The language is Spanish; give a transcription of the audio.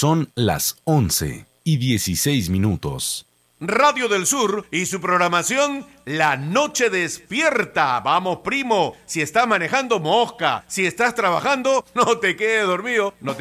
Son las 11:16. Radio del Sur y su programación La Noche Despierta. Vamos, primo, si estás manejando, mosca. Si estás trabajando, no te quedes dormido. No te